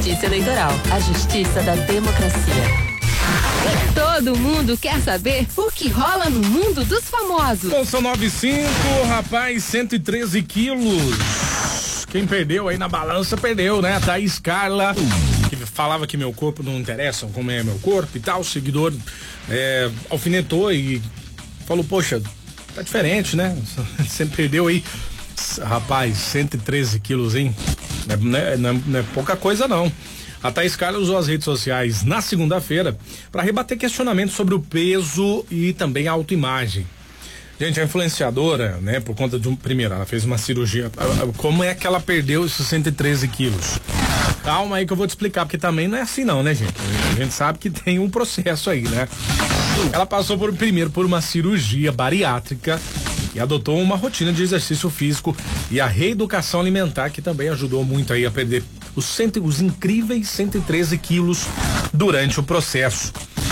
Justiça Eleitoral, a justiça da democracia. Todo mundo quer saber o que rola no mundo dos famosos. São 95, rapaz, 113 quilos. Quem perdeu aí na balança, perdeu, né? Thaís Carla, que falava que meu corpo não interessa, como é meu corpo e tal. O seguidor alfinetou e falou, poxa, tá diferente, né? Você perdeu aí, rapaz, 113 quilos, hein? Não é pouca coisa, não. A Thaís Carla usou as redes sociais na segunda-feira para rebater questionamentos sobre o peso e também a autoimagem. Gente, a influenciadora, né, por conta de primeiro, ela fez uma cirurgia. Como é que ela perdeu esses 113 quilos? Calma aí que eu vou te explicar, porque também não é assim não, né, gente? A gente sabe que tem um processo aí, né? Ela passou primeiro por uma cirurgia bariátrica e adotou uma rotina de exercício físico e a reeducação alimentar, que também ajudou muito aí a perder os incríveis 113 quilos durante o processo.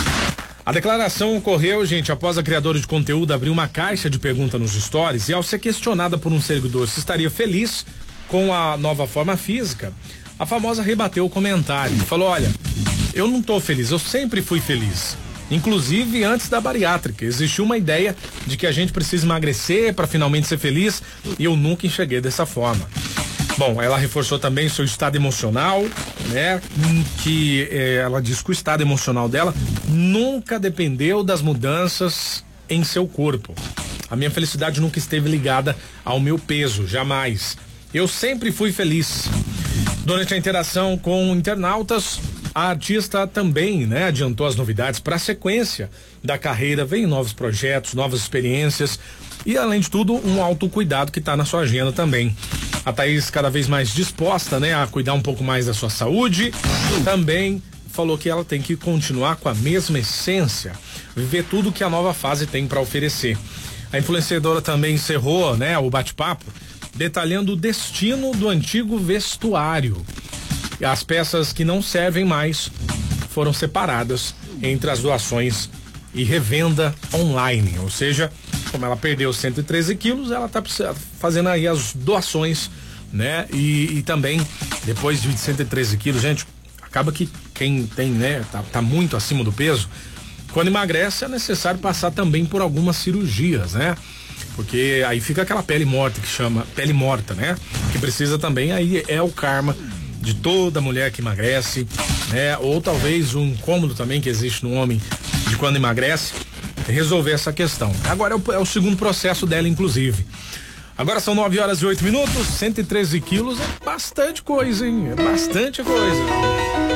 A declaração ocorreu, gente, após a criadora de conteúdo abrir uma caixa de pergunta nos stories e ao ser questionada por um seguidor se estaria feliz com a nova forma física, a famosa rebateu o comentário e falou, olha, eu não tô feliz, eu sempre fui feliz. Inclusive antes da bariátrica, existiu uma ideia de que a gente precisa emagrecer para finalmente ser feliz e eu nunca enxerguei dessa forma. Bom, ela reforçou também seu estado emocional, né? Que ela diz que o estado emocional dela nunca dependeu das mudanças em seu corpo. A minha felicidade nunca esteve ligada ao meu peso, jamais. Eu sempre fui feliz. Durante a interação com internautas, a artista também, né, adiantou as novidades para a sequência da carreira, vem novos projetos, novas experiências e, além de tudo, um autocuidado que está na sua agenda também. A Thaís cada vez mais disposta, né, a cuidar um pouco mais da sua saúde, também falou que ela tem que continuar com a mesma essência, viver tudo que a nova fase tem para oferecer. A influenciadora também encerrou, né, o bate-papo detalhando o destino do antigo vestuário. As peças que não servem mais foram separadas entre as doações e revenda online, ou seja, como ela perdeu 113 quilos, ela tá fazendo aí as doações, né? E também, depois de 113 quilos, gente, acaba que quem tem, né, tá muito acima do peso, quando emagrece é necessário passar também por algumas cirurgias, né? Porque aí fica aquela pele morta que chama pele morta, né? Que precisa também, aí é o karma de toda mulher que emagrece, né? Ou talvez um incômodo também que existe no homem de quando emagrece, resolver essa questão. Agora é o segundo processo dela, inclusive. Agora são 9 horas e 8 minutos, 113 quilos é bastante coisa, hein? É bastante coisa.